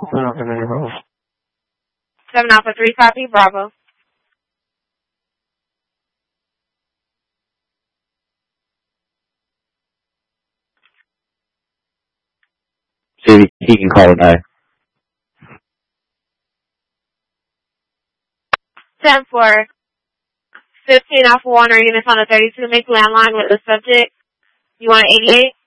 7 Alpha 3 copy, Bravo. See if he can call it back. 10-4. 15 Alpha 1 are units on a 32 make landline with the subject. You want an 88?